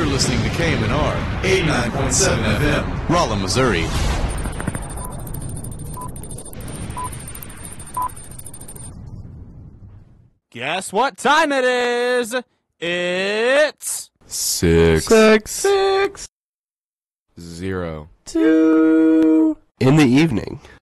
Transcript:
You're listening to KMNR 89.7 FM, Rolla, Missouri. Guess what time it is? It's 6, 6, 0, 2 in the evening.